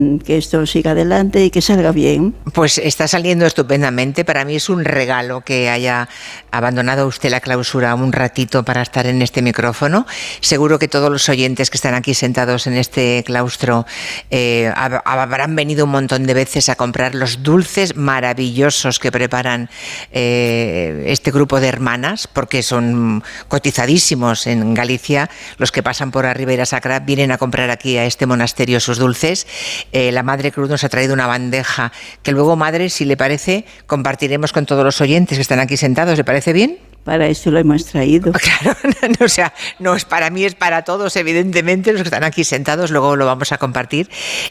que esto siga adelante y que salga bien. Pues está saliendo estupendamente. Para mí es un regalo que haya abandonado usted la clausura un ratito para estar en este micrófono. Seguro que todos los oyentes que están aquí sentados en este claustro habrán venido un montón de veces a comprar los dulces maravillosos que preparan este grupo de hermanas, porque son cotizadísimos en Galicia. Los que pasan por la Ribeira Sacra vienen a comprar aquí a este monasterio sus dulces. La Madre Cruz nos ha traído una bandeja que luego, Madre, si le parece, compartiremos con todos los oyentes que están aquí sentados. ¿Le parece bien? Para eso lo hemos traído. Claro, o sea, no es para mí, es para todos, evidentemente, los que están aquí sentados. Luego lo vamos a compartir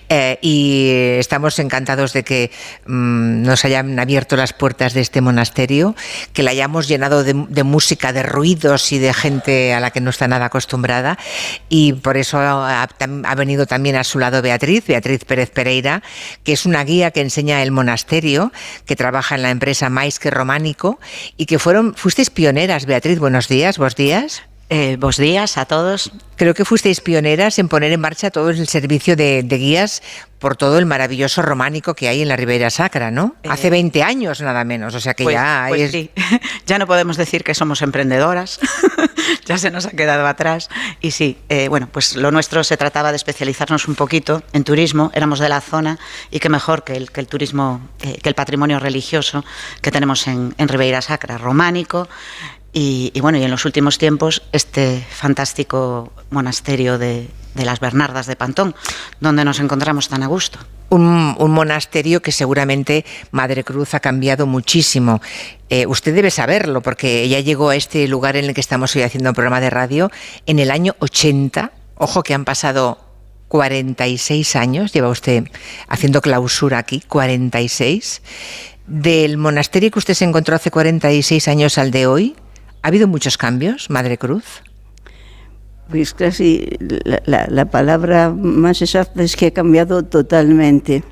y estamos encantados de que nos hayan abierto las puertas de este monasterio, que la hayamos llenado de música, de ruidos y de gente a la que no está nada acostumbrada, y por eso ha venido también a su lado Beatriz Pérez Pereira, que es una guía que enseña el monasterio, que trabaja en la empresa Mais que Románico, y que fuisteis pioneras. Beatriz, buenos días. ¿Vos días? Buenos días a todos. Creo que fuisteis pioneras en poner en marcha todo el servicio de guías por todo el maravilloso románico que hay en la Ribeira Sacra, ¿no? Hace 20 años nada menos, o sea que pues sí. Ya no podemos decir que somos emprendedoras, ya se nos ha quedado atrás. Y sí, pues lo nuestro se trataba de especializarnos un poquito en turismo, éramos de la zona, y qué mejor que el turismo, que el patrimonio religioso que tenemos en Ribeira Sacra, románico. Y en los últimos tiempos este fantástico monasterio de las Bernardas de Pantón, donde nos encontramos tan a gusto. Un monasterio que seguramente Madre Cruz ha cambiado muchísimo. Usted debe saberlo, porque ella llegó a este lugar en el que estamos hoy haciendo un programa de radio en el año 80. Ojo que han pasado 46 años, lleva usted haciendo clausura aquí, 46. Del monasterio que usted se encontró hace 46 años al de hoy, ¿ha habido muchos cambios, Madre Cruz? Pues casi la palabra más exacta es que ha cambiado totalmente,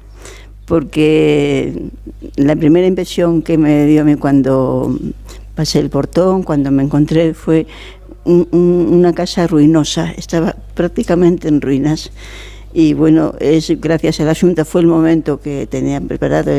porque la primera impresión que me dio a mí cuando pasé el portón, cuando me encontré, fue una casa ruinosa, estaba prácticamente en ruinas. Y gracias a la Junta, fue el momento que tenían preparado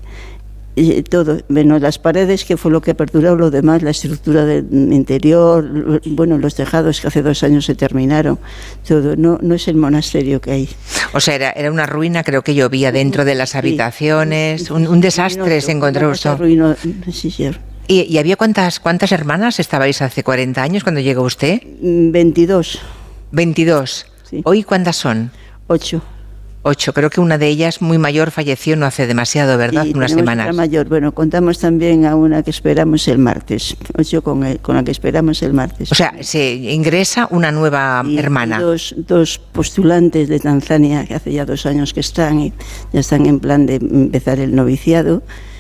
todo, menos las paredes, que fue lo que perduró. Lo demás, la estructura del interior, los tejados que hace 2 años se terminaron, todo, no es el monasterio que hay. O sea, era una ruina, creo que llovía dentro de las habitaciones, un desastre se encontró esto. Sí, sí. ¿Y había cuántas hermanas estabais hace 40 años cuando llegó usted? 22. 22. Sí. ¿Hoy cuántas son? 8. Creo que una de ellas, muy mayor, falleció no hace demasiado, ¿verdad? Unas semanas. Otra mayor. Contamos también a una que esperamos el martes. 8 con la que esperamos el martes. O sea, se ingresa una nueva hermana. Dos postulantes de Tanzania, que hace ya 2 años que están, y ya están en plan de empezar el noviciado.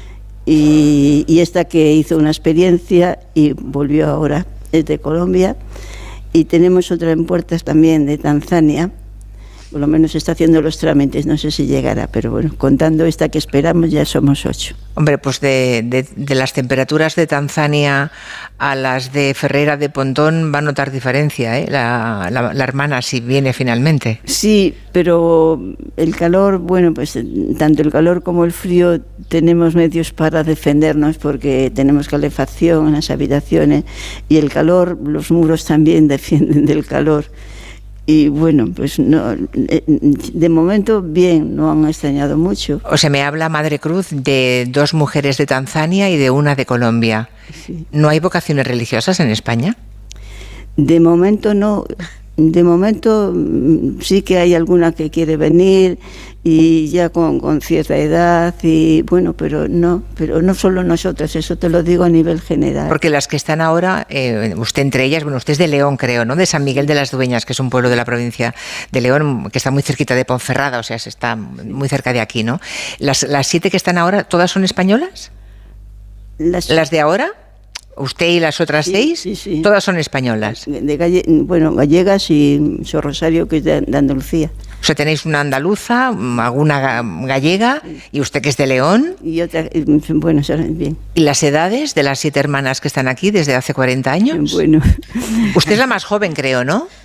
Y esta que hizo una experiencia y volvió ahora, es de Colombia. Y tenemos otra en puertas también de Tanzania. Por lo menos está haciendo los trámites, no sé si llegará, pero contando esta que esperamos ya somos 8. Hombre, pues de las temperaturas de Tanzania a las de Ferreira de Pontón va a notar diferencia, ¿eh? La hermana, si viene finalmente. Sí, pero el calor, pues tanto el calor como el frío tenemos medios para defendernos, porque tenemos calefacción en las habitaciones, y el calor, los muros también defienden del calor. Y pues no, de momento bien, no han extrañado mucho. O sea, me habla Madre Cruz de 2 mujeres de Tanzania y de una de Colombia. Sí. ¿No hay vocaciones religiosas en España? De momento no. De momento sí que hay alguna que quiere venir, y ya con cierta edad, y pero no solo nosotras, eso te lo digo a nivel general. Porque las que están ahora, usted entre ellas, usted es de León, creo, ¿no? De San Miguel de las Dueñas, que es un pueblo de la provincia de León, que está muy cerquita de Ponferrada, o sea, se está muy cerca de aquí, ¿no? Las 7 que están ahora, ¿todas son españolas? ¿Las de ahora? ¿Usted y las otras 6? Sí. Todas son españolas. Gallegas y Rosario, que es de Andalucía. O sea, tenéis una andaluza, alguna gallega, y usted que es de León. Y otra, bien. ¿Y las edades de las 7 hermanas que están aquí desde hace 40 años? Bueno. Usted es la más joven, creo, ¿no?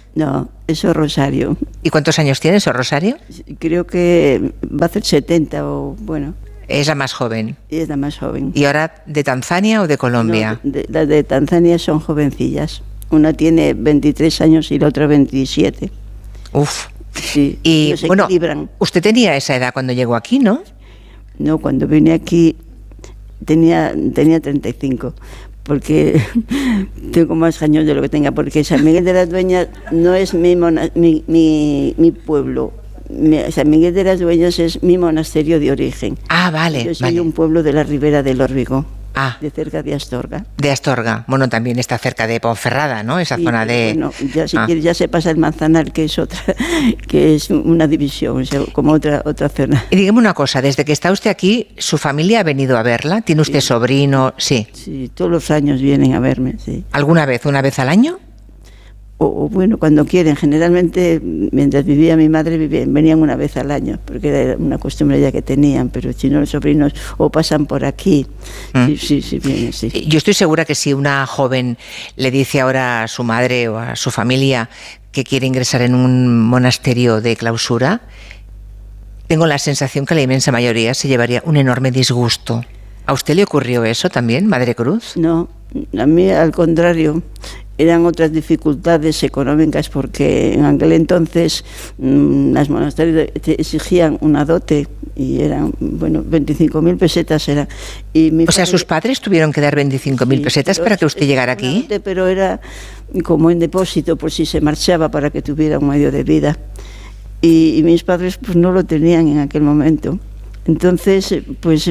No, eso es Rosario. ¿Y cuántos años tiene Sor Rosario? Creo que va a hacer 70 o bueno. Es la más joven. Es la más joven. ¿Y ahora de Tanzania o de Colombia? No, las de Tanzania son jovencillas. Una tiene 23 años y la otra 27. Uf. Sí, y se bueno, equilibran. usted tenía esa edad cuando llegó aquí, ¿no? No, cuando vine aquí tenía 35, porque tengo más años de lo que tenga, porque San Miguel de las Dueñas no es mi pueblo. San Miguel de las Dueñas es mi monasterio de origen. Ah, vale. Yo soy un pueblo de la ribera del Órbigo. Ah, de cerca de Astorga. De Astorga. Bueno, también está cerca de Ponferrada, ¿no? Esa zona de... Bueno, ya si quieres ya se pasa el Manzanar, que es otra, que es una división, o sea, como otra zona. Y dígame una cosa, desde que está usted aquí, ¿su familia ha venido a verla? ¿Tiene usted sobrino? Sí. Sí, todos los años vienen a verme, sí. ¿Alguna vez, una vez al año? O bueno, cuando quieren. Generalmente, mientras vivía mi madre, venían una vez al año, porque era una costumbre ya que tenían, pero si no, los sobrinos o pasan por aquí. Sí, vienen, sí. Yo estoy segura que si una joven le dice ahora a su madre o a su familia que quiere ingresar en un monasterio de clausura, tengo la sensación que la inmensa mayoría se llevaría un enorme disgusto. ¿A usted le ocurrió eso también, Madre Cruz? No, a mí al contrario. Eran otras dificultades económicas, porque en aquel entonces las monasterios exigían una dote y eran, 25.000 pesetas era. O sea, sus padres tuvieron que dar 25.000 pesetas para que usted llegara aquí. Dote, pero era como en depósito por si se marchaba, para que tuviera un medio de vida. Y mis padres pues no lo tenían en aquel momento. Entonces, pues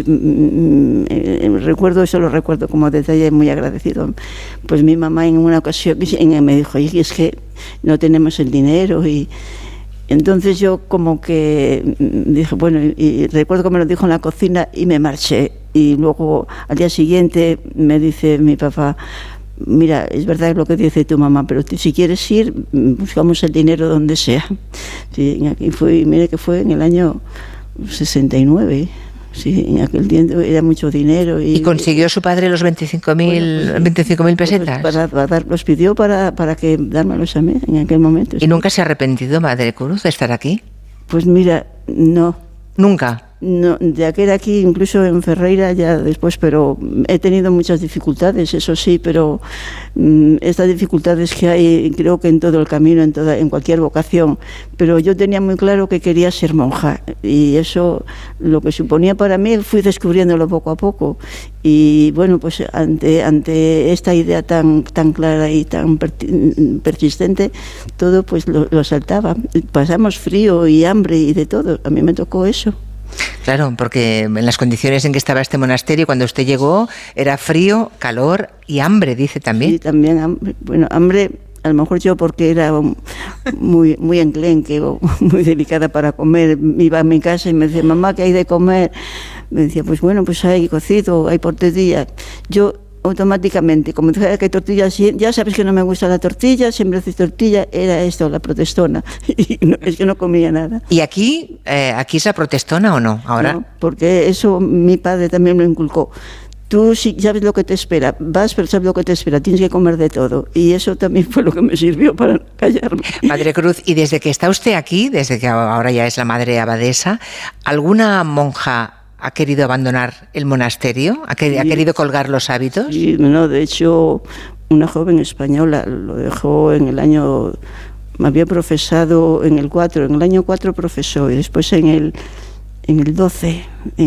lo recuerdo como detalle muy agradecido. Pues mi mamá en una ocasión me dijo, y es que no tenemos el dinero, y entonces yo como que dije, bueno, y recuerdo que me lo dijo en la cocina y me marché. Y luego al día siguiente me dice mi papá, mira, es verdad lo que dice tu mamá, pero si quieres ir, buscamos el dinero donde sea. Sí, y mire que fue en el año 69, sí, en aquel tiempo era mucho dinero. ¿Y consiguió su padre los 25.000 pesetas? Los pidió para que dármelos a mí en aquel momento. ¿Y nunca se ha arrepentido, Madre Cruz, de estar aquí? Pues mira, no. ¿Nunca? No, ya que era aquí, incluso en Ferreira ya después, pero he tenido muchas dificultades, eso sí, pero estas dificultades que hay, creo que en todo el camino, en cualquier vocación, pero yo tenía muy claro que quería ser monja, y eso, lo que suponía para mí, fui descubriéndolo poco a poco, y bueno, pues ante esta idea tan clara y tan persistente, todo pues lo saltaba. Pasamos frío y hambre y de todo, a mí me tocó eso. Claro, porque en las condiciones en que estaba este monasterio, cuando usted llegó, era frío, calor y hambre, dice también. Sí, también hambre. Bueno, hambre, a lo mejor yo porque era muy enclenque o muy delicada para comer. Iba a mi casa y me decía, mamá, ¿qué hay de comer? Me decía, pues bueno, pues hay cocido, hay por tortilla. Yo automáticamente, como dijera que tortilla, ya sabes que no me gusta la tortilla, siempre haces tortilla, era esto, la protestona, y es que no comía nada. ¿Y aquí es la protestona o no, ahora? No, porque eso mi padre también me inculcó. Tú sí sabes lo que te espera, vas, pero sabes lo que te espera, tienes que comer de todo, y eso también fue lo que me sirvió para callarme. Madre Cruz, y desde que está usted aquí, desde que ahora ya es la madre abadesa, ¿alguna monja ha querido abandonar el monasterio? ¿Ha querido colgar los hábitos? Sí, no, de hecho, una joven española lo dejó en el año... Me había profesado en el 4, en el año 4 profesó, y después en el 12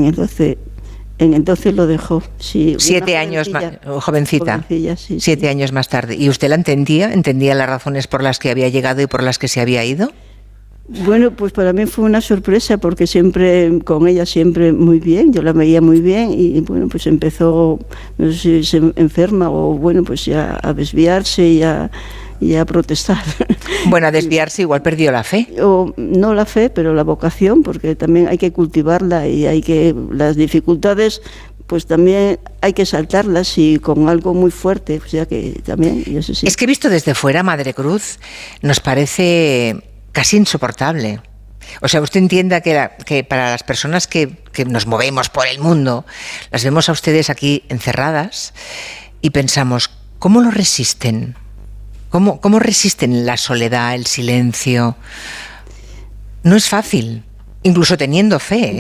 lo dejó. Sí, 7 años más, jovencita. Sí, 7 años más tarde. ¿Y usted la entendía? ¿Entendía las razones por las que había llegado y por las que se había ido? Bueno, pues para mí fue una sorpresa, porque con ella siempre muy bien, yo la veía muy bien, y bueno, pues empezó, no sé si se enferma o bueno, pues ya a desviarse y a protestar. Bueno, a desviarse igual perdió la fe. O no la fe, pero la vocación, porque también hay que cultivarla y las dificultades pues también hay que saltarlas, y con algo muy fuerte, o sea que también, y eso sí. Es que visto desde fuera, Madre Cruz, nos parece casi insoportable. O sea, usted entienda que para las personas que nos movemos por el mundo, las vemos a ustedes aquí encerradas y pensamos, ¿cómo lo resisten? ¿Cómo resisten la soledad, el silencio? No es fácil, incluso teniendo fe,